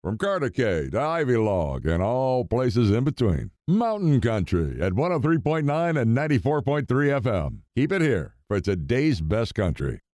from Cartacate to Ivy Log and all places in between. Mountain Country at 103.9 and 94.3 FM. Keep it here for today's best country.